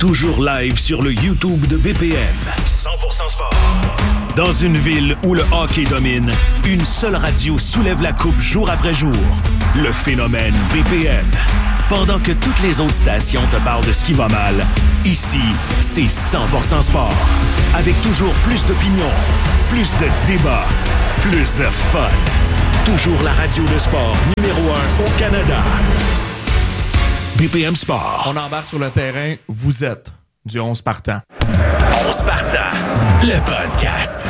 toujours live sur le YouTube de BPM. 100% sport. Dans une ville où le hockey domine, une seule radio soulève la coupe jour après jour. Le phénomène BPM. Pendant que toutes les autres stations te parlent de ce qui va mal, ici, c'est 100% sport. Avec toujours plus d'opinions, plus de débats, plus de fun. Toujours la radio de sport numéro 1 au Canada. BPM Sport. On embarque sur le terrain. Vous êtes du 11 partants. 11 partants, le podcast.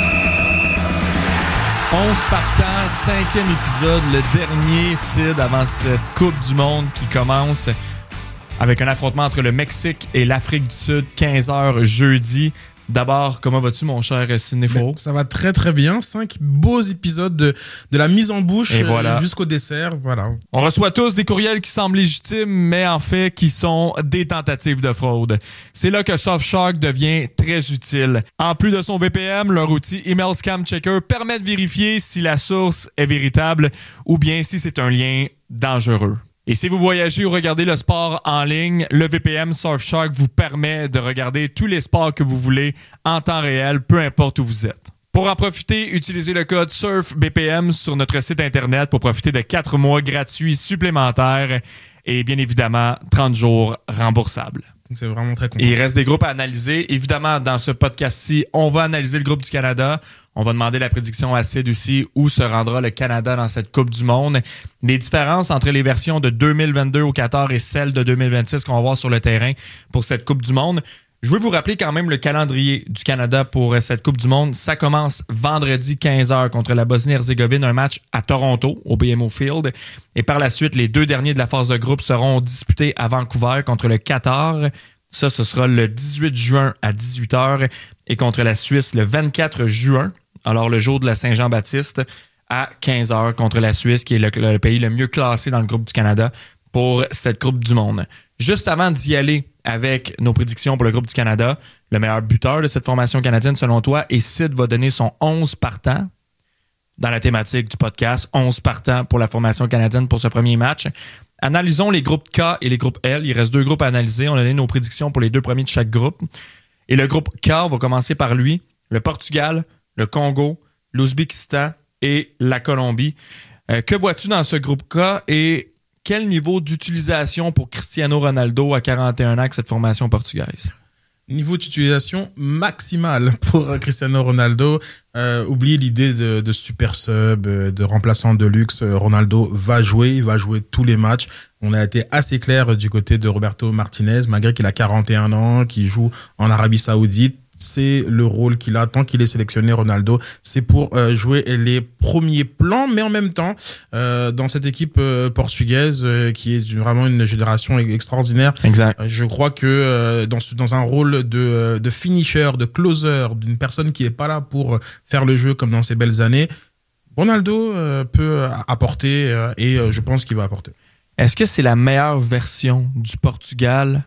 11 partants, 5e épisode, le dernier, Sid, avant cette Coupe du Monde qui commence avec un affrontement entre le Mexique et l'Afrique du Sud, 15h jeudi. D'abord, comment vas-tu, mon cher Sidney Faux? Ça va très très bien. 5 beaux épisodes de la mise en bouche voilà. Jusqu'au dessert. Voilà. On reçoit tous des courriels qui semblent légitimes, mais en fait qui sont des tentatives de fraude. C'est là que Surfshark devient très utile. En plus de son VPN, leur outil Email Scam Checker permet de vérifier si la source est véritable ou bien si c'est un lien dangereux. Et si vous voyagez ou regardez le sport en ligne, le VPN Surfshark vous permet de regarder tous les sports que vous voulez en temps réel, peu importe où vous êtes. Pour en profiter, utilisez le code SURFBPM sur notre site internet pour profiter de 4 mois gratuits supplémentaires et bien évidemment 30 jours remboursables. C'est vraiment très content. Et il reste des groupes à analyser. Évidemment, dans ce podcast-ci, on va analyser le groupe du Canada. On va demander la prédiction à Sid aussi, où se rendra le Canada dans cette Coupe du Monde. Les différences entre les versions de 2022 au Qatar et celles de 2026 qu'on va voir sur le terrain pour cette Coupe du Monde. Je veux vous rappeler quand même le calendrier du Canada pour cette Coupe du Monde. Ça commence vendredi 15h contre la Bosnie-Herzégovine, un match à Toronto, au BMO Field. Et par la suite, les 2 derniers de la phase de groupe seront disputés à Vancouver contre le Qatar. Ça, ce sera le 18 juin à 18h. Et contre la Suisse, le 24 juin, alors le jour de la Saint-Jean-Baptiste, à 15h contre la Suisse, qui est le pays le mieux classé dans le groupe du Canada pour cette Coupe du Monde. Juste avant d'y aller avec nos prédictions pour le groupe du Canada, le meilleur buteur de cette formation canadienne selon toi, et Sid va donner son 11 partants dans la thématique du podcast, 11 partants pour la formation canadienne pour ce premier match. Analysons les groupes K et les groupes L. Il reste 2 groupes à analyser. On a donné nos prédictions pour les 2 premiers de chaque groupe. Et le groupe K, on va commencer par lui, le Portugal, le Congo, l'Ouzbékistan et la Colombie. Que vois-tu dans ce groupe K et quel niveau d'utilisation pour Cristiano Ronaldo à 41 ans que cette formation portugaise? Niveau d'utilisation maximale pour Cristiano Ronaldo. Oubliez l'idée de super sub, de remplaçant de luxe. Ronaldo va jouer, il va jouer tous les matchs. On a été assez clair du côté de Roberto Martinez, malgré qu'il a 41 ans, qu'il joue en Arabie Saoudite. C'est le rôle qu'il a tant qu'il est sélectionné, Ronaldo. C'est pour jouer les premiers plans, mais en même temps, dans cette équipe portugaise qui est vraiment une génération extraordinaire. Exact. Je crois que dans un rôle de finisher, de closer, d'une personne qui est pas là pour faire le jeu comme dans ses belles années, Ronaldo peut apporter et je pense qu'il va apporter. Est-ce que c'est la meilleure version du Portugal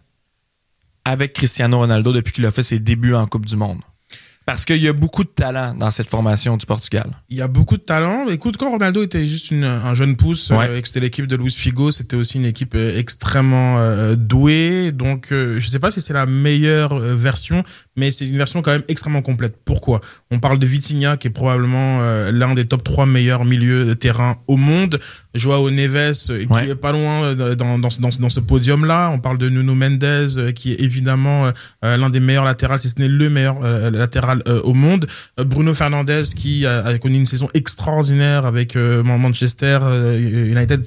avec Cristiano Ronaldo depuis qu'il a fait ses débuts en Coupe du Monde? Parce qu'il y a beaucoup de talent dans cette formation du Portugal. Il y a beaucoup de talent. Écoute, quand Ronaldo était juste un jeune pouce, et que c'était l'équipe de Luis Figo, c'était aussi une équipe extrêmement douée. Donc, je sais pas si c'est la meilleure version, mais c'est une version quand même extrêmement complète. Pourquoi? On parle de Vitinha, qui est probablement l'un des top 3 meilleurs milieux de terrain au monde. Joao Neves, qui est pas loin dans ce podium-là. On parle de Nuno Mendes, qui est évidemment l'un des meilleurs latérales, si ce n'est le meilleur latéral au monde. Bruno Fernandes, qui a connu une saison extraordinaire avec Manchester United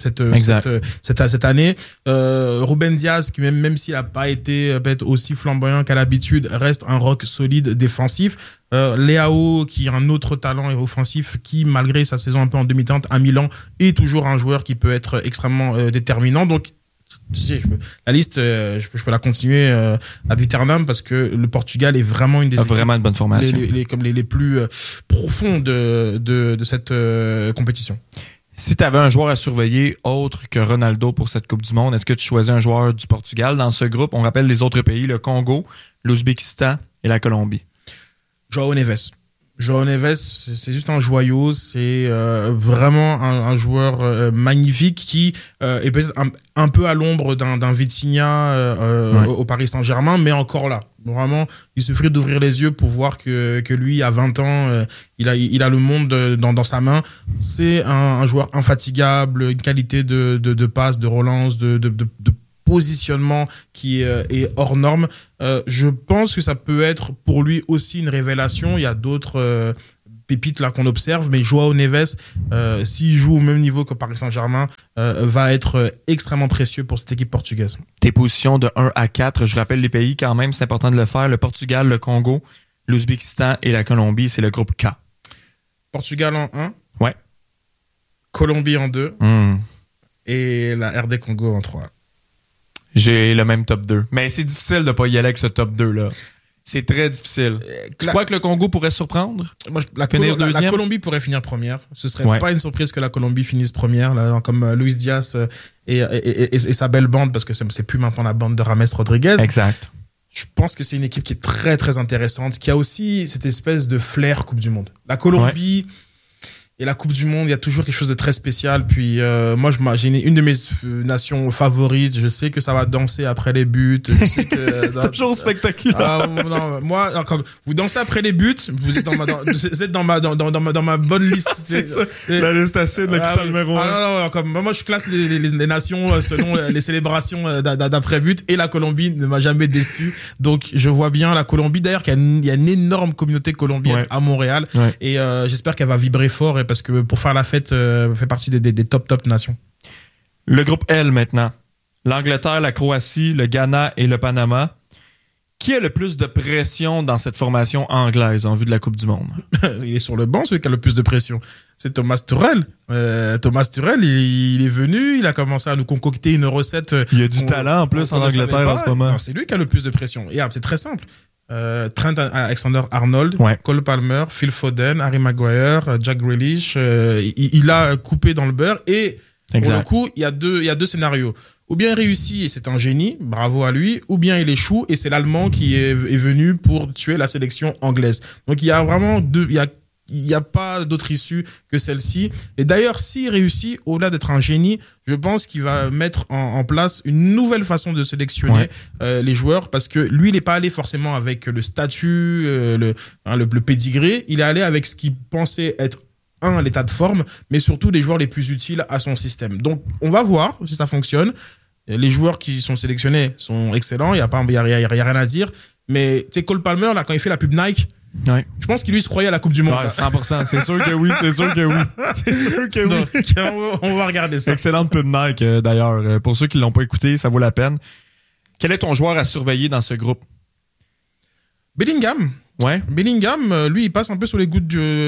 cette année. Ruben Dias, qui même s'il a pas été peut-être aussi flamboyant qu'à l'habitude, reste un rock solide défensif. Leao, qui est un autre talent offensif, qui malgré sa saison un peu en demi-teinte à Milan, est toujours un joueur qui peut être extrêmement déterminant. Donc tu sais, la liste, je peux la continuer ad vieternam, parce que le Portugal est vraiment une des vraiment une bonne formation, les plus profondes de cette compétition. Si tu avais un joueur à surveiller autre que Ronaldo pour cette Coupe du Monde, est-ce que tu choisis un joueur du Portugal dans ce groupe? On rappelle les autres pays, le Congo, l'Ouzbékistan et la Colombie. Joao Neves. João Neves, c'est juste un joyau, c'est vraiment un joueur magnifique qui est peut-être un peu à l'ombre d'un Vitinha au Paris Saint-Germain, mais encore là. Vraiment, il suffit d'ouvrir les yeux pour voir que lui, à 20 ans, il a le monde dans sa main. C'est un joueur infatigable, une qualité de passe, de relance, de positionnement qui est hors norme. Je pense que ça peut être pour lui aussi une révélation. Il y a d'autres pépites là qu'on observe, mais João Neves, s'il joue au même niveau que Paris Saint-Germain, va être extrêmement précieux pour cette équipe portugaise. Tes positions de 1 à 4, je rappelle les pays quand même, c'est important de le faire. Le Portugal, le Congo, l'Ouzbékistan et la Colombie, c'est le groupe K. Portugal en 1. Ouais. Colombie en 2. Et la RD Congo en 3. J'ai le même top 2. Mais c'est difficile de pas y aller avec ce top 2-là. C'est très difficile. Tu crois que le Congo pourrait surprendre? Moi, la Colombie pourrait finir première. Ce serait pas une surprise que la Colombie finisse première, là, comme Luis Diaz et sa belle bande, parce que c'est plus maintenant la bande de James Rodriguez. Exact. Je pense que c'est une équipe qui est très, très intéressante, qui a aussi cette espèce de flair Coupe du Monde. La Colombie... Et la Coupe du Monde, il y a toujours quelque chose de très spécial. Puis moi, j'ai une de mes nations favorites. Je sais que ça va danser après les buts. Je sais que c'est toujours spectaculaire. Non, moi, quand vous dansez après les buts, vous êtes dans ma bonne liste. C'est ça. La liste acide, le numéro 1. Non, comme moi, je classe les nations selon les célébrations d'après but. Et la Colombie ne m'a jamais déçu. Donc, je vois bien la Colombie. D'ailleurs, qu'il y a une énorme communauté colombienne à Montréal. Ouais. Et j'espère qu'elle va vibrer fort. Parce que pour faire la fête, fait partie des top nations. Le groupe L maintenant. L'Angleterre, la Croatie, le Ghana et le Panama. Qui a le plus de pression dans cette formation anglaise en vue de la Coupe du Monde? Il est sur le banc, celui qui a le plus de pression. C'est Thomas Tuchel. Thomas Tuchel, il est venu, il a commencé à nous concocter une recette. Il y a du talent en plus en Angleterre en ce moment. Non, c'est lui qui a le plus de pression. Et regarde, c'est très simple. Trent Alexander-Arnold, Cole Palmer, Phil Foden, Harry Maguire, Jack Grealish, il a coupé dans le beurre et pour le coup, il y a deux scénarios. Ou bien il réussit et c'est un génie, bravo à lui, ou bien il échoue et c'est l'Allemand qui est venu pour tuer la sélection anglaise. Donc il y a vraiment il n'y a pas d'autre issue que celle-ci. Et d'ailleurs, s'il réussit, au-delà d'être un génie, je pense qu'il va mettre en place une nouvelle façon de sélectionner les joueurs, parce que lui, il n'est pas allé forcément avec le statut, le pédigré. Il est allé avec ce qu'il pensait être l'état de forme, mais surtout les joueurs les plus utiles à son système. Donc, on va voir si ça fonctionne. Les joueurs qui sont sélectionnés sont excellents, il y a rien à dire. Mais tu sais, Cole Palmer, là, quand il fait la pub Nike, je pense qu'il lui se croyait à la Coupe du Monde. 100%, c'est sûr que oui. Donc, on va regarder ça. Excellente pub Nike, d'ailleurs. Pour ceux qui l'ont pas écouté, ça vaut la peine. Quel est ton joueur à surveiller dans ce groupe? Bellingham. Ouais. Bellingham, lui, il passe un peu sur les gouttes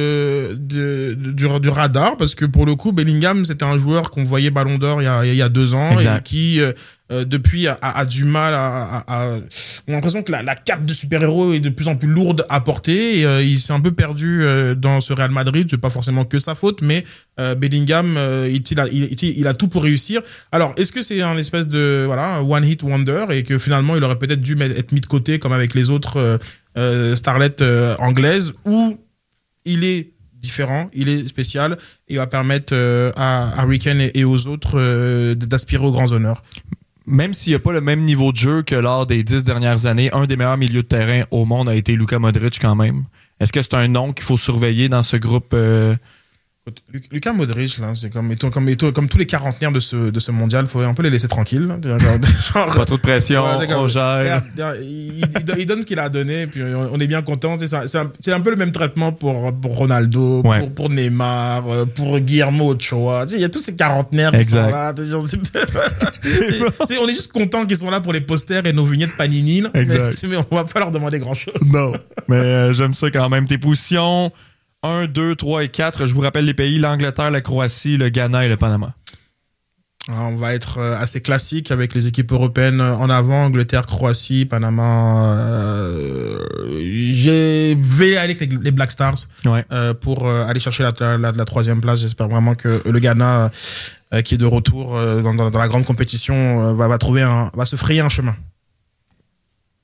du radar, parce que pour le coup, Bellingham, c'était un joueur qu'on voyait Ballon d'Or il y a 2 ans, et qui depuis a du mal on a l'impression que la cape de super-héros est de plus en plus lourde à porter, et il s'est un peu perdu dans ce Real Madrid. C'est pas forcément que sa faute, mais Bellingham, il a tout pour réussir. Alors, est-ce que c'est un espèce de one hit wonder, et que finalement il aurait peut-être dû être mis de côté comme avec les autres starlets anglaises, ou il est différent, il est spécial, et va permettre à Harry Kane et aux autres d'aspirer aux grands honneurs. Même s'il n'y a pas le même niveau de jeu que lors des 10 dernières années, un des meilleurs milieux de terrain au monde a été Luka Modric quand même. Est-ce que c'est un nom qu'il faut surveiller dans ce groupe? Luka Modric, là, c'est comme tous les quarantenaires de ce mondial, il faut un peu les laisser tranquilles. Genre, pas trop de pression, on gère. Il donne ce qu'il a donné, puis on est bien content. C'est un peu le même traitement pour Ronaldo, pour Neymar, pour Guillermo Ochoa. Il y a tous ces quarantenaires qui sont là. On est juste content qu'ils sont là pour les posters et nos vignettes Panini. Mais on va pas leur demander grand-chose. Non, mais j'aime ça quand même. Tes positions 1, 2, 3 et 4, je vous rappelle les pays: l'Angleterre, la Croatie, le Ghana et le Panama. On va être assez classique avec les équipes européennes en avant: Angleterre, Croatie, Panama. Je vais aller avec les Black Stars pour aller chercher la 3e place. J'espère vraiment que le Ghana, qui est de retour dans la grande compétition, va se frayer un chemin.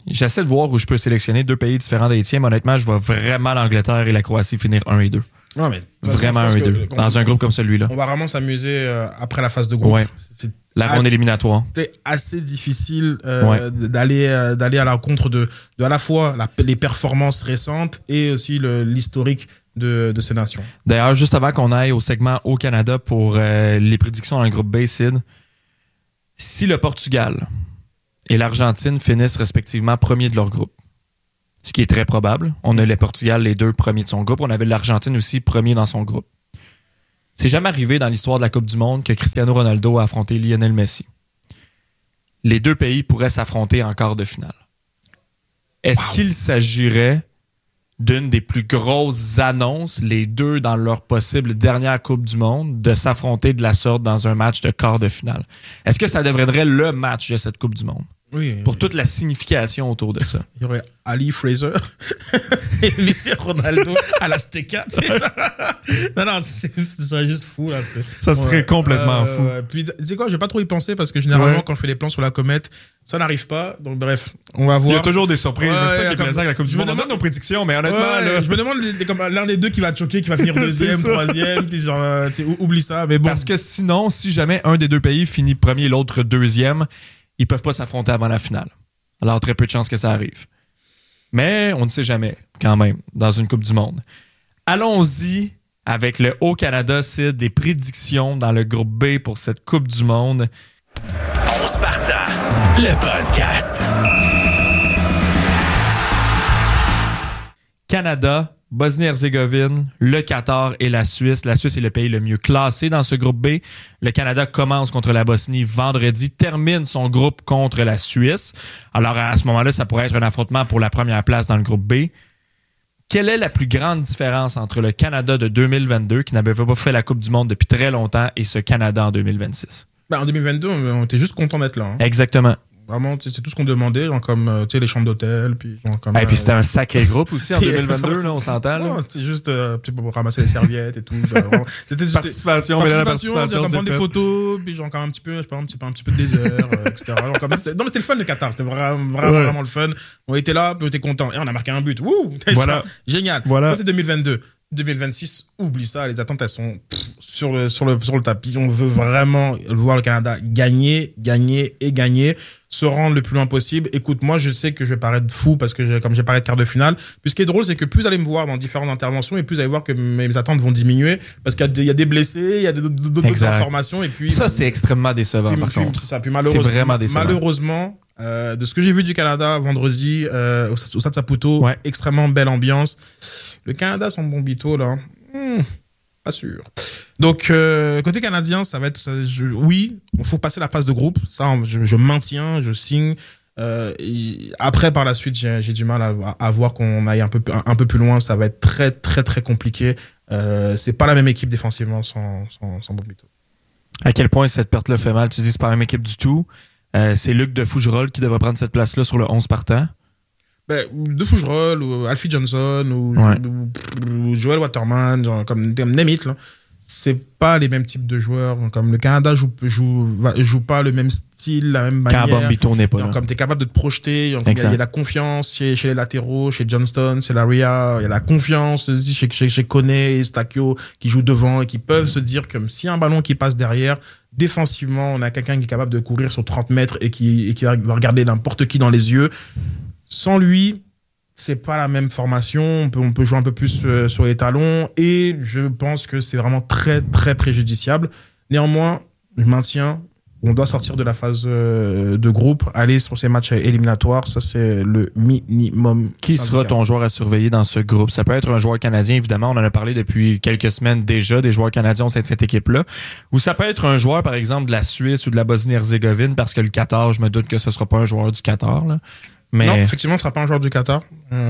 J'essaie de voir où je peux sélectionner 2 pays différents des tiens. Honnêtement, je vois vraiment l'Angleterre et la Croatie finir 1 et 2. Non, mais vraiment 1 et 2. Dans un groupe comme celui-là. On va vraiment s'amuser après la phase de groupe. Ouais. La ronde éliminatoire. C'est assez difficile d'aller à l'encontre de à la fois les performances récentes et aussi l'historique de ces nations. D'ailleurs, juste avant qu'on aille au segment au Canada pour les prédictions dans le groupe B, Sid, si le Portugal et l'Argentine finissent respectivement premiers de leur groupe, ce qui est très probable, on a le Portugal les 2 premiers de son groupe, on avait l'Argentine aussi premier dans son groupe. C'est jamais arrivé dans l'histoire de la Coupe du Monde que Cristiano Ronaldo a affronté Lionel Messi. Les 2 pays pourraient s'affronter en quart de finale. Est-ce qu'il s'agirait d'une des plus grosses annonces, les 2 dans leur possible dernière Coupe du Monde, de s'affronter de la sorte dans un match de quart de finale? Est-ce que ça deviendrait le match de cette Coupe du Monde? Oui. Pour toute la signification autour de ça. Il y aurait Ali Fraser et Messi Ronaldo à l'Azteca. Non, ça serait juste fou. Là, ça serait complètement fou. Puis, tu sais quoi, je vais pas trop y penser parce que généralement, quand je fais les plans sur la comète, ça n'arrive pas. Donc, bref, on va voir. Il y a toujours des surprises. C'est ça qui est plaisant avec la Coupe du Monde. On donne nos prédictions, mais honnêtement, là... je me demande comme l'un des 2 qui va choquer, qui va finir 2e, 3e, puis genre, oublie ça. Mais bon. Parce que sinon, si jamais un des 2 pays finit premier et l'autre 2e, ils peuvent pas s'affronter avant la finale. Alors, très peu de chances que ça arrive. Mais on ne sait jamais, quand même, dans une Coupe du Monde. Allons-y avec le Haut-Canada, Sid, des prédictions dans le groupe B pour cette Coupe du Monde. 11 partants, le podcast. Canada, Bosnie-Herzégovine, le Qatar et la Suisse. La Suisse est le pays le mieux classé dans ce groupe B. Le Canada commence contre la Bosnie vendredi, termine son groupe contre la Suisse. Alors à ce moment-là, ça pourrait être un affrontement pour la première place dans le groupe B. Quelle est la plus grande différence entre le Canada de 2022, qui n'avait pas fait la Coupe du Monde depuis très longtemps, et ce Canada en 2026? En 2022, on était juste content d'être là. Hein. Exactement. Vraiment, c'est tout ce qu'on demandait, genre comme les chambres d'hôtel, puis genre comme. Et puis c'était un sacré groupe aussi en 2022, là, on s'entend. Là. Non, c'est juste pour ramasser les serviettes et tout. Genre, c'était participation, mais la participation, prendre des photos, puis genre un petit peu, je sais pas, un petit peu de désert, etc. Non, mais c'était le fun le Qatar, c'était vraiment le fun. On était là, puis on était contents, et on a marqué un but. Wouh, voilà. Génial. Voilà. Ça c'est 2022. 2026, oublie ça, les attentes elles sont sur le tapis. On veut vraiment voir le Canada gagner, se rendre le plus loin possible. Écoute, moi je sais que je vais paraître fou parce que comme j'ai parlé de quart de finale. Puis ce qui est drôle, c'est que plus vous allez me voir dans différentes interventions et plus vous allez voir que mes attentes vont diminuer parce qu'il y a des blessés, il y a d'autres informations et puis ça c'est extrêmement décevant par contre. C'est ça. Puis c'est vraiment décevant. Malheureusement, de ce que j'ai vu du Canada vendredi au Stade Saputo, extrêmement belle ambiance. Le Canada sans Bombito là, pas sûr. Donc côté canadien, ça va être oui, il faut passer la phase de groupe, ça je maintiens, je signe. Après par la suite, j'ai du mal à voir qu'on aille un peu plus loin, ça va être très très très compliqué. C'est pas la même équipe défensivement sans Bombito. À quel point cette perte-là fait mal? Tu dis c'est pas la même équipe du tout. C'est Luc de Fougerolles qui devrait prendre cette place-là sur le 11 partant. De Fougerolles ou Alfie Johnson ou Joel Waterman, genre, comme name it, là. C'est pas les mêmes types de joueurs. Comme le Canada joue pas le même style, la même manière. Bombito n'est pas là. Comme t'es capable de te projeter, il y a la confiance chez les latéraux, chez Johnston, chez Laria, il y a la confiance aussi chez Kone et Stakio qui jouent devant et qui peuvent se dire que s'il y a un ballon qui passe derrière, défensivement, on a quelqu'un qui est capable de courir sur 30 mètres et qui va regarder n'importe qui dans les yeux. Sans lui, c'est pas la même formation. On peut jouer un peu plus sur les talons et je pense que c'est vraiment très, très préjudiciable. Néanmoins, je maintiens. On doit sortir de la phase de groupe, aller sur ces matchs éliminatoires. Ça, c'est le minimum. Qui sera ton joueur à surveiller dans ce groupe? Ça peut être un joueur canadien, évidemment. On en a parlé depuis quelques semaines déjà, des joueurs canadiens au sein de cette équipe-là. Ou ça peut être un joueur, par exemple, de la Suisse ou de la Bosnie-Herzégovine, parce que le Qatar, je me doute que ce sera pas un joueur du Qatar, là. Mais... Non, effectivement, ce sera pas un joueur du Qatar.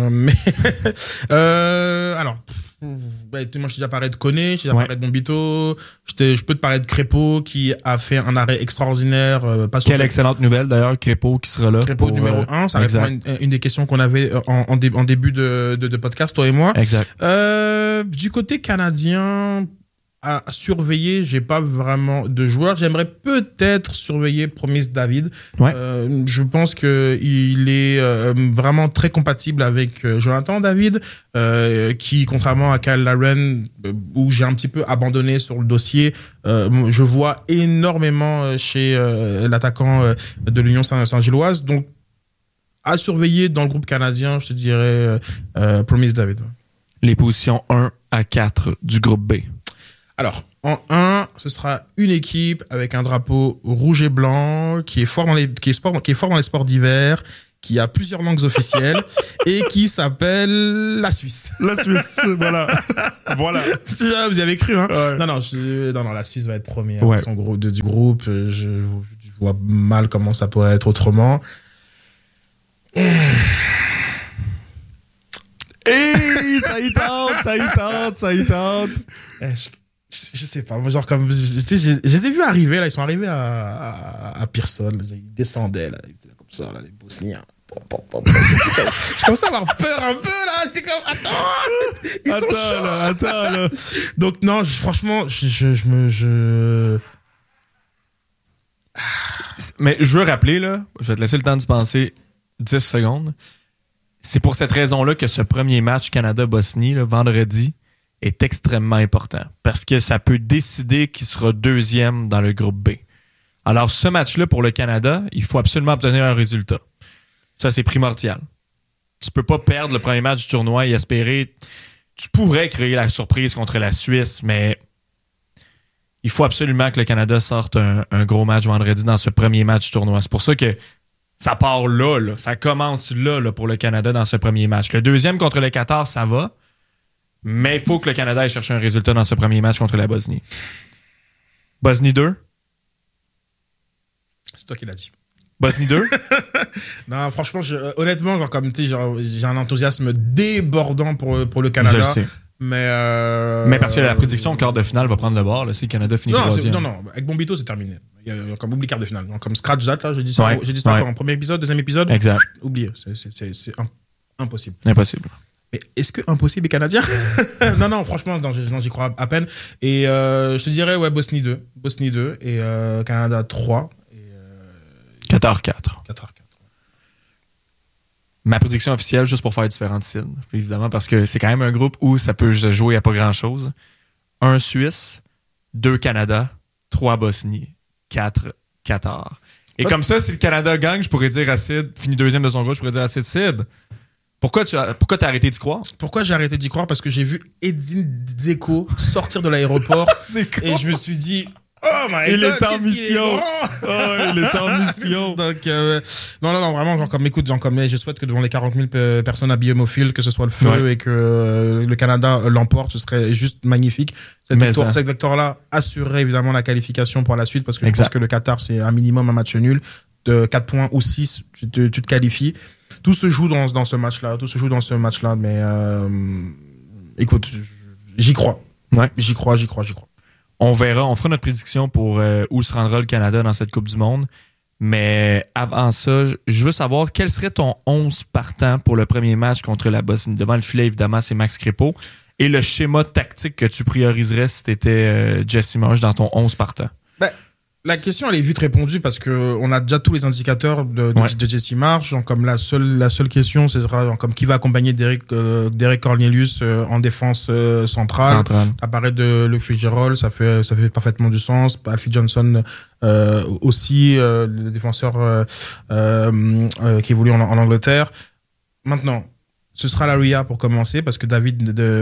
Alors, moi, je t'ai déjà parlé de Kone, je t'ai déjà parlé de Bombito, je peux te parler de Crépeau qui a fait un arrêt extraordinaire. Quelle excellente nouvelle d'ailleurs, Crépeau qui sera là. Crépeau numéro 1, ça répond à une des questions qu'on avait en début de podcast, toi et moi. Exact. Du côté canadien, à surveiller, j'ai pas vraiment de joueurs. J'aimerais peut-être surveiller Promise David. Ouais. Je pense que il est vraiment très compatible avec Jonathan David, qui, contrairement à Kyle Laren, où j'ai un petit peu abandonné sur le dossier, je vois énormément chez l'attaquant de l'Union Saint-Gilloise. Donc, à surveiller dans le groupe canadien, je te dirais Promise David. Les positions 1 à 4 du groupe B. Alors, en 1, ce sera une équipe avec un drapeau rouge et blanc, qui est fort dans les sports d'hiver, qui a plusieurs langues officielles et qui s'appelle la Suisse. La Suisse, voilà. Voilà. Vous y avez cru, hein? Ouais. Non, la Suisse va être première du groupe. Je vois mal comment ça pourrait être autrement. Ça y tente. Je sais pas, genre comme je les ai vus arriver là, ils sont arrivés à Pearson, ils descendaient là, ils étaient comme ça là, les Bosniens. Je commençais à avoir peur un peu là, j'étais comme attends là. Donc non, franchement, Mais je veux rappeler là, je vais te laisser le temps de penser 10 secondes. C'est pour cette raison-là que ce premier match Canada-Bosnie, là, vendredi, est extrêmement important. Parce que ça peut décider qui sera deuxième dans le groupe B. Alors, ce match-là, pour le Canada, il faut absolument obtenir un résultat. Ça, c'est primordial. Tu peux pas perdre le premier match du tournoi et espérer... Tu pourrais créer la surprise contre la Suisse, mais il faut absolument que le Canada sorte un gros match vendredi dans ce premier match du tournoi. C'est pour ça que ça part là. Ça commence là pour le Canada dans ce premier match. Le deuxième contre le Qatar, ça va. Mais il faut que le Canada aille chercher un résultat dans ce premier match contre la Bosnie. Bosnie 2? C'est toi qui l'as dit. Bosnie 2? Non, franchement, honnêtement, genre, comme tu sais, j'ai un enthousiasme débordant pour le Canada. Je le sais. Mais parce que la prédiction au quart de finale va prendre le bord, là, si le Canada finit troisième. Non, avec Bombito, c'est terminé. Il y a comme oubli quart de finale. Donc, comme scratch date, là, j'ai dit ça en premier épisode, deuxième épisode. Exact. Oublié. C'est impossible. Impossible. Mais est-ce que impossible est canadien? non, franchement, j'y crois à peine. Et je te dirais, Bosnie 2 et Canada 3 et Qatar 4. Qatar 4. Ma prédiction officielle, juste pour faire différentes signes, évidemment, parce que c'est quand même un groupe où ça peut se jouer à pas grand-chose. 1 Suisse, 2 Canada, 3 Bosnie, 4 Qatar. Et comme ça, si le Canada gagne, je pourrais dire à Sid, finit deuxième de son groupe, je pourrais dire à Sid, pourquoi t'as arrêté d'y croire? Pourquoi j'ai arrêté d'y croire? Parce que j'ai vu Edin Dzeko sortir de l'aéroport et je me suis dit, oh my God, il est en mission. Il est en mission. Donc, non, vraiment, je souhaite que devant les 40 000 personnes habillées hémophiles, que ce soit le feu et que le Canada l'emporte, ce serait juste magnifique. Cette victoire-là assurerait évidemment la qualification pour la suite parce que je pense que le Qatar, c'est un minimum un match nul de 4 points ou 6, tu te qualifies. Tout se joue dans ce match-là, mais écoute, j'y crois. Ouais. J'y crois. On verra, on fera notre prédiction pour où se rendra le Canada dans cette Coupe du Monde. Mais avant ça, je veux savoir quel serait ton 11 partant pour le premier match contre la Bosnie. Devant le filet, évidemment, c'est Max Crépeau. Et le schéma tactique que tu prioriserais si t'étais Jesse Marsch dans ton 11 partant. La question, elle est vite répondue parce que on a déjà tous les indicateurs de Jesse Marsch. Genre, comme la seule question, ce sera genre, comme qui va accompagner Derek Cornelius en défense centrale. Apparaît de Luke Fitzgerald, ça fait parfaitement du sens. Alfie Johnson aussi, le défenseur qui évolue en Angleterre. Maintenant, ce sera Laryea pour commencer parce que Davies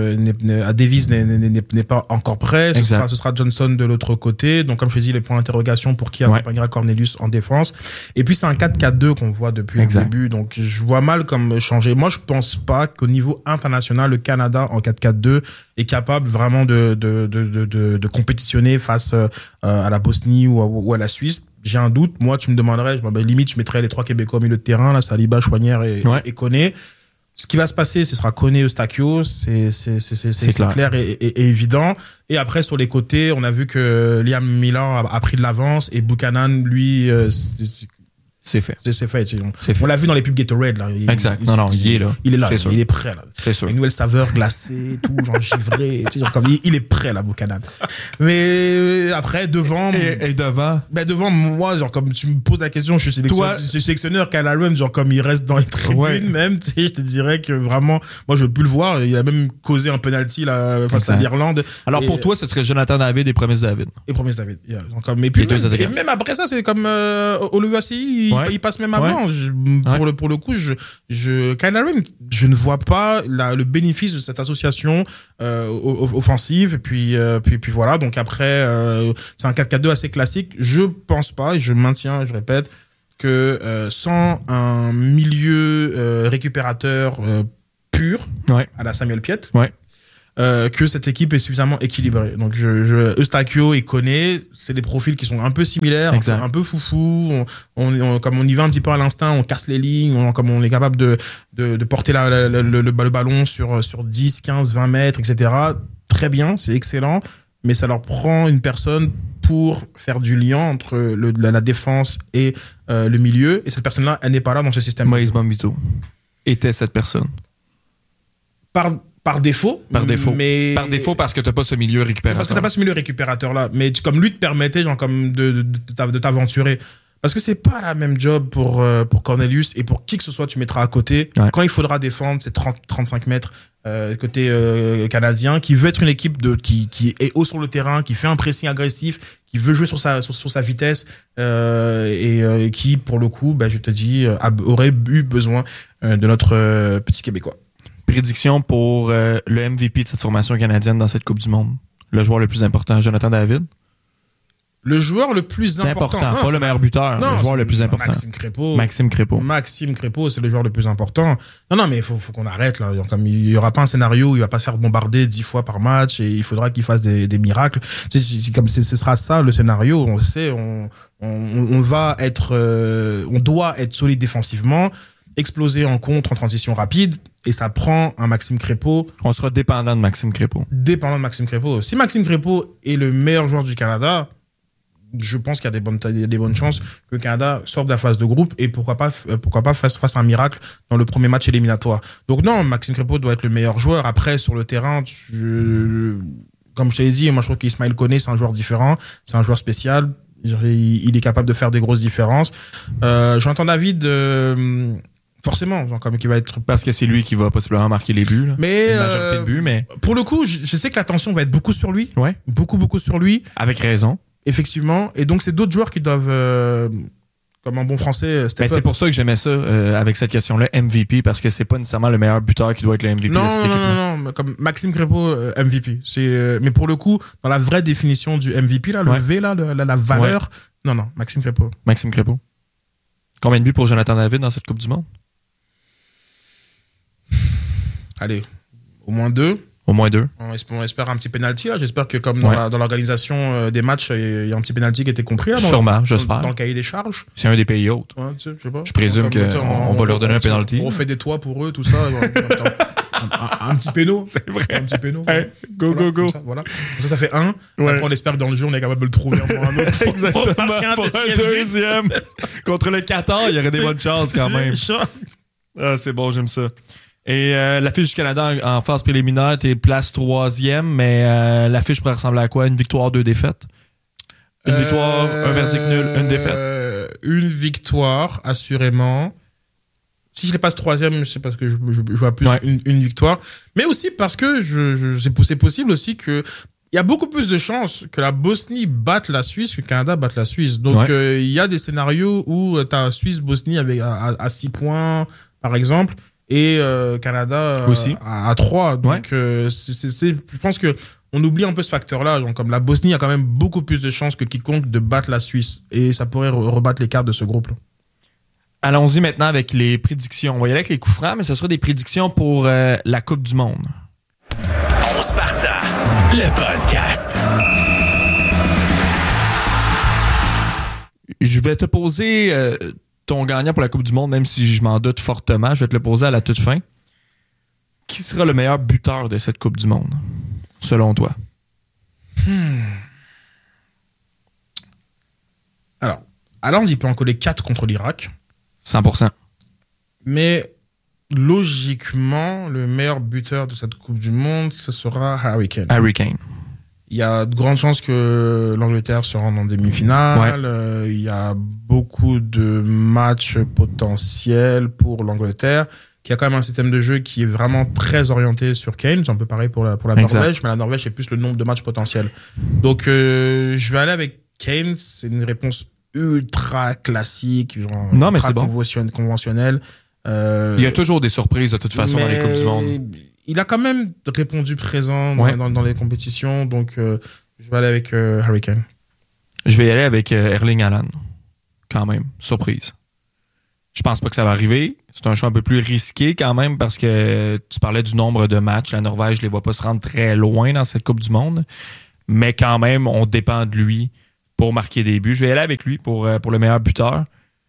n'est pas encore prêt. Ce sera Johnson de l'autre côté. Donc, comme je te dis, les points d'interrogation pour qui accompagnera Cornelius en défense. Et puis, c'est un 4-4-2 qu'on voit depuis le début. Donc, je vois mal comme changer. Moi, je pense pas qu'au niveau international, le Canada en 4-4-2 est capable vraiment de compétitionner face à la Bosnie ou à la Suisse. J'ai un doute. Moi, tu me demanderais, limite, je mettrais les 3 Québécois au milieu de terrain, là, Saliba, Chouanière et Koné. Ce qui va se passer, ce sera Koné Eustáquio, c'est clair et évident. Et après, sur les côtés, on a vu que Liam Miller a pris de l'avance et Buchanan, lui, C'est fait. C'est fait. On l'a vu dans les pubs Gatorade, là. Exact. Il est là. Il est là. C'est il est prêt, là. C'est sûr. Une nouvelle saveur glacée, tout, genre givré. Genre comme, il est prêt, là, Buchanan. Mais après, devant. Et devant? Ben, devant moi, genre, comme tu me poses la question, je suis sélectionneur Kyle Allen, genre, comme il reste dans les tribunes, même, tu sais, je te dirais que vraiment, moi, je veux plus le voir. Il a même causé un penalty, là, face à l'Irlande. Alors, pour toi, ce serait Jonathan David et Promise David. Et Promise David. Yeah. Donc, comme, et même après ça, c'est comme, au l'UACI, il passe même avant. Pour le coup, Kyle Allen, je ne vois pas le bénéfice de cette association offensive. Et puis voilà. Donc après, c'est un 4-4-2 assez classique. Je pense pas, et je maintiens, je répète, que sans un milieu récupérateur pur à la Samuel Piette, que cette équipe est suffisamment équilibrée. Donc Eustachio et Koné, c'est des profils qui sont un peu similaires, un peu foufou. Comme on y va un petit peu à l'instinct, on casse les lignes, comme on est capable de porter le ballon sur 10, 15, 20 mètres, etc. Très bien, c'est excellent, mais ça leur prend une personne pour faire du lien entre la défense et le milieu. Et cette personne-là, elle n'est pas là dans ce système. Moïse Bambito était cette personne. Par défaut. Mais... Par défaut parce que t'as pas ce milieu récupérateur. Parce que t'as pas ce milieu récupérateur-là. Mais comme lui te permettait, genre, comme de t'aventurer. Parce que c'est pas la même job pour Cornelius et pour qui que ce soit tu mettras à côté. Quand il faudra défendre, c'est 35 mètres, côté canadien, qui veut être une équipe qui est haut sur le terrain, qui fait un pressing agressif, qui veut jouer sur sa vitesse, et qui, pour le coup, je te dis, aurait eu besoin de notre petit Québécois. Prédiction pour le MVP de cette formation canadienne dans cette Coupe du Monde. Le joueur le plus important, Jonathan David. Le joueur le plus important. C'est important, pas le meilleur buteur. Le joueur le plus important. Maxime Crépeau, c'est le joueur le plus important. Non, mais il faut qu'on arrête, là. Comme il y aura pas un scénario où il va pas se faire bombarder 10 fois par match et il faudra qu'il fasse des miracles. Ce sera ça, le scénario. On sait, on doit être solide défensivement, exploser en contre, en transition rapide, et ça prend un Maxime Crépeau. On sera dépendant de Maxime Crépeau. Si Maxime Crépeau est le meilleur joueur du Canada, je pense qu'il y a des bonnes chances que le Canada sorte de la phase de groupe et pourquoi pas fasse un miracle dans le premier match éliminatoire. Donc non, Maxime Crépeau doit être le meilleur joueur. Après, sur le terrain, comme je te l'ai dit, moi je trouve qu'Ismaël Koné, c'est un joueur différent, c'est un joueur spécial. Il est capable de faire des grosses différences. J'entends David, forcément, comme qui va être... Parce que c'est lui qui va possiblement marquer les buts. Là. Mais, une majorité de buts, mais... Pour le coup, je sais que l'attention va être beaucoup sur lui. Ouais. Beaucoup sur lui. Avec raison. Effectivement. Et donc, c'est d'autres joueurs qui doivent, comme en bon français, step up. C'est pour ça que j'aimais ça avec cette question-là, MVP, parce que c'est pas nécessairement le meilleur buteur qui doit être le MVP de cette équipe-là. Non, comme Maxime Crépeau, MVP. Mais pour le coup, dans la vraie définition du MVP, là, le V, là, la valeur, non, Maxime Crépeau. Maxime Crépeau. Combien de buts pour Jonathan David dans cette Coupe du Monde? Allez, au moins 2. Au moins 2. On espère un petit penalty là. J'espère que comme dans l'organisation des matchs, il y a un petit penalty qui a été compris là. Sûrement, j'espère. Dans le cahier des charges. C'est un des pays hôtes. Ouais, tu sais, je sais pas. Je présume qu'on va leur donner un penalty. On fait des toits pour eux, tout ça. un petit péno. C'est vrai. Un petit péno. Hey, go. Voilà. Ça fait 1. Après, on espère que dans le jeu, on est capable de le trouver pour un autre. Exactement. Pour un deuxième. Contre le Qatar, il y aurait des bonnes chances quand même. Ah, c'est bon, j'aime ça. Et l'affiche du Canada en phase préliminaire, t'es place 3e, mais l'affiche pourrait ressembler à quoi? Une victoire, 2 défaites? Une victoire, un verdict nul, une défaite? Une victoire, assurément. Si je les passe 3e, c'est parce que je vois plus une victoire. Mais aussi parce que c'est possible aussi que il y a beaucoup plus de chances que la Bosnie batte la Suisse que le Canada batte la Suisse. Donc, il y a des scénarios où t'as Suisse-Bosnie à 6 points, par exemple. Et Canada aussi à 3. Donc je pense que on oublie un peu ce facteur-là. Donc comme la Bosnie a quand même beaucoup plus de chances que quiconque de battre la Suisse et ça pourrait rebattre les cartes de ce groupe-là. Allons-y maintenant avec les prédictions. On va y aller avec les coups francs, mais ce sera des prédictions pour la Coupe du Monde. On Sparta, le podcast. Je vais te poser ton gagnant pour la Coupe du Monde, même si je m'en doute fortement, je vais te le poser à la toute fin. Qui sera le meilleur buteur de cette Coupe du Monde, selon toi? Alors, Haaland, il peut en coller 4 contre l'Irak. 100%. Mais logiquement, le meilleur buteur de cette Coupe du Monde, ce sera Harry Kane. Harry Kane. Il y a de grandes chances que l'Angleterre se rende en demi-finale. Ouais. Il y a beaucoup de matchs potentiels pour l'Angleterre, qui a quand même un système de jeu qui est vraiment très orienté sur Kane. C'est un peu pareil pour la Norvège, mais la Norvège, c'est plus le nombre de matchs potentiels. Donc, je vais aller avec Kane. C'est une réponse ultra classique, genre non, mais c'est bon. Conventionnelle. Il y a toujours des surprises de toute façon dans les Coupes du Monde. Il a quand même répondu présent dans les compétitions, donc je vais aller avec Harry Kane. Je vais y aller avec Erling Haaland, quand même. Surprise. Je pense pas que ça va arriver. C'est un choix un peu plus risqué quand même parce que tu parlais du nombre de matchs. La Norvège, je les vois pas se rendre très loin dans cette Coupe du Monde, mais quand même, on dépend de lui pour marquer des buts. Je vais y aller avec lui pour le meilleur buteur.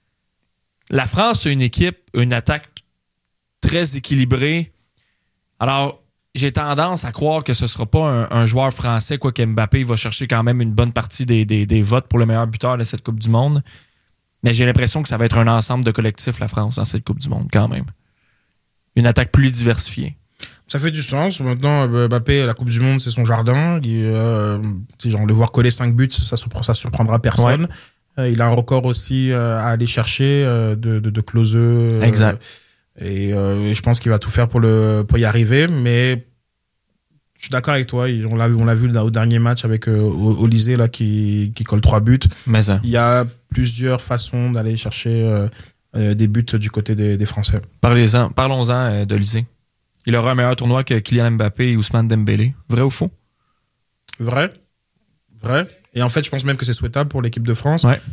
La France a une attaque très équilibrée. Alors, j'ai tendance à croire que ce ne sera pas un joueur français, quoique Mbappé va chercher quand même une bonne partie des votes pour le meilleur buteur de cette Coupe du Monde. Mais j'ai l'impression que ça va être un ensemble de collectifs, la France, dans cette Coupe du Monde, quand même. Une attaque plus diversifiée. Ça fait du sens. Maintenant, Mbappé, la Coupe du Monde, c'est son jardin. Genre, le voir coller 5 buts, ça surprendra personne. Ouais. Il a un record aussi à aller chercher de closeux. Exact. Et je pense qu'il va tout faire pour y arriver, mais je suis d'accord avec toi. On l'a vu au dernier match avec Olysée là qui colle 3 buts. Mais ça. Il y a plusieurs façons d'aller chercher des buts du côté des Français. Parlons-en d'Olysée. Il aura un meilleur tournoi que Kylian Mbappé et Ousmane Dembélé. Vrai ou faux? Vrai. Et en fait, je pense même que c'est souhaitable pour l'équipe de France. Ouais.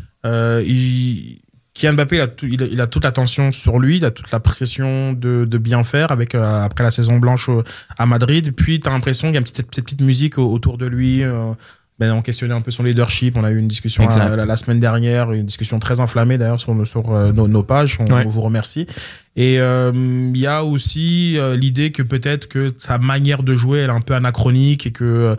Kylian Mbappé, il a toute l'attention sur lui, il a toute la pression de bien faire avec après la saison blanche à Madrid. Puis t'as l'impression qu'il y a cette petite musique autour de lui. On questionnait un peu son leadership. On a eu une discussion la semaine dernière, une discussion très enflammée d'ailleurs sur nos pages. On vous remercie. Et il y a aussi l'idée que peut-être que sa manière de jouer elle est un peu anachronique et que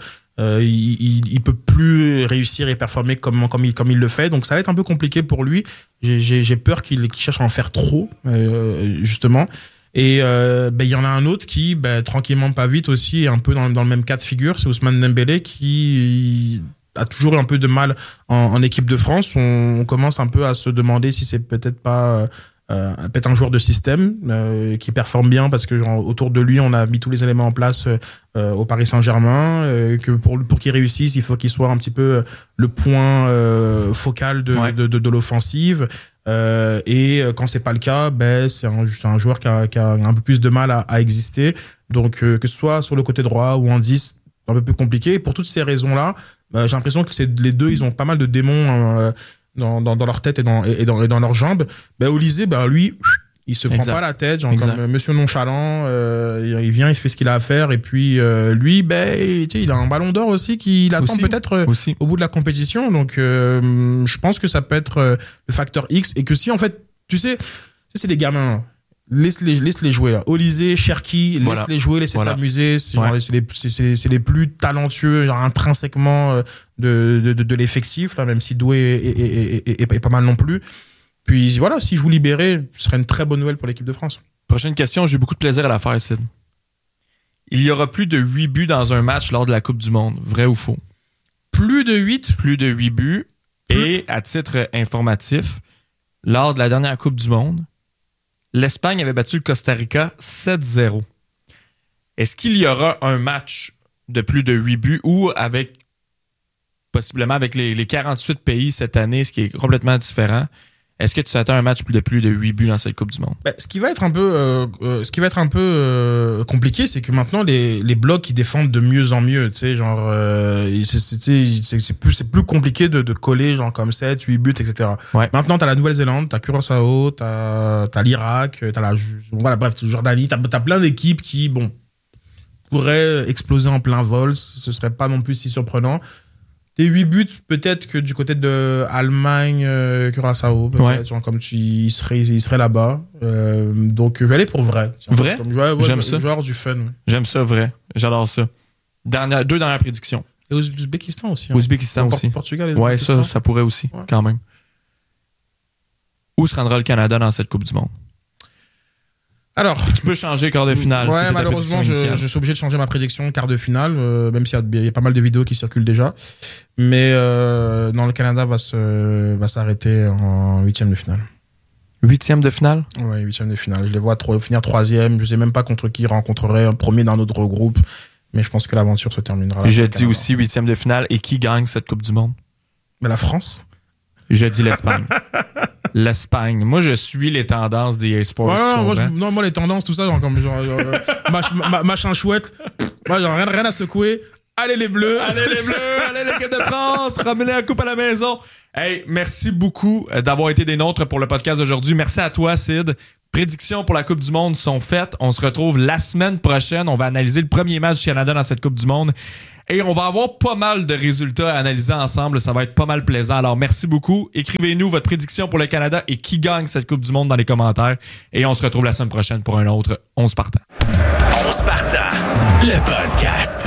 il peut plus réussir et performer comme il le fait, donc ça va être un peu compliqué pour lui. J'ai peur qu'il cherche à en faire trop justement. Et il y en a un autre qui tranquillement pas vite aussi est un peu dans le même cas de figure, c'est Ousmane Dembélé qui a toujours eu un peu de mal en équipe de France. On commence un peu à se demander si c'est peut-être pas peut-être un joueur de système qui performe bien parce que autour de lui on a mis tous les éléments en place au Paris Saint-Germain, que pour qu'il réussisse il faut qu'il soit un petit peu le point focal de l'offensive, et quand c'est pas le cas c'est un joueur qui a un peu plus de mal à exister, donc que ce soit sur le côté droit ou en 10 un peu plus compliqué. Et pour toutes ces raisons là j'ai l'impression que les deux ils ont pas mal de démons dans leur tête et dans leurs jambes. Olysée, lui, il se prend pas la tête, genre comme monsieur nonchalant, il vient, il fait ce qu'il a à faire, et puis lui, il a un ballon d'or aussi qu'il attend peut-être au bout de la compétition, donc je pense que ça peut être le facteur X, et que si en fait, tu sais, c'est des gamins, laisse-les jouer là. Olysée, Cherki, laisse-les jouer, laisse-les s'amuser. C'est les plus talentueux, genre intrinsèquement de l'effectif là, même si Doué est pas mal non plus. Puis voilà, s'il joue libéré, ce serait une très bonne nouvelle pour l'équipe de France. Prochaine question, j'ai eu beaucoup de plaisir à la faire, Sid. Il y aura plus de 8 buts dans un match lors de la Coupe du Monde, vrai ou faux? Plus de 8? Plus de 8 buts. Et à titre informatif, lors de la dernière Coupe du Monde, l'Espagne avait battu le Costa Rica 7-0. Est-ce qu'il y aura un match de plus de 8 buts ou possiblement avec les 48 pays cette année, ce qui est complètement différent? Est-ce que tu t'attends un match de plus de 8 buts dans cette Coupe du Monde? Ce qui va être un peu compliqué, c'est que maintenant les blocs ils défendent de mieux en mieux, tu sais, genre c'est plus compliqué de coller genre comme 7, 8 buts, etc. Ouais. Maintenant t'as la Nouvelle-Zélande, t'as Curaçao, t'as l'Irak, Jordanie, t'as plein d'équipes qui pourraient exploser en plein vol, ce serait pas non plus si surprenant. Et 8 buts, peut-être que du côté de Allemagne, Curaçao, peut-être, genre comme il serait là-bas. Donc, je vais aller pour vrai. Vrai? J'aime ça. Genre du fun. J'aime ça, vrai. J'adore ça. Deux dernières prédictions. Et Ouzbékistan aussi. Ouzbékistan aussi. Portugal et ouais, ça pourrait aussi, quand même. où se rendra le Canada dans cette Coupe du Monde? Alors, tu peux changer quart de finale. Ouais, malheureusement, je suis obligé de changer ma prédiction quart de finale, même s'il y a pas mal de vidéos qui circulent déjà. Mais non, le Canada va s'arrêter en 8e de finale. 8e de finale? Ouais, 8e de finale. Je les vois finir 3e. Je sais même pas contre qui ils rencontreraient un premier d'un autre groupe. Mais je pense que l'aventure se terminera là. Je dis aussi 8e de finale. Et qui gagne cette Coupe du Monde? Mais la France? Je dis l'Espagne. L'Espagne. Moi, je suis les tendances des eSports. Moi, les tendances, tout ça, machin chouette. Moi, genre, rien à secouer. Allez les Bleus! Allez les Bleus! Allez l'équipe de France! Ramenez la coupe à la maison! Hey, merci beaucoup d'avoir été des nôtres pour le podcast d'aujourd'hui. Merci à toi, Sid. Prédictions pour la Coupe du Monde sont faites. On se retrouve la semaine prochaine. On va analyser le premier match du Canada dans cette Coupe du Monde. Et on va avoir pas mal de résultats à analyser ensemble. Ça va être pas mal plaisant. Alors, merci beaucoup. Écrivez-nous votre prédiction pour le Canada et qui gagne cette Coupe du Monde dans les commentaires. Et on se retrouve la semaine prochaine pour un autre 11 partants. 11 partants, le podcast.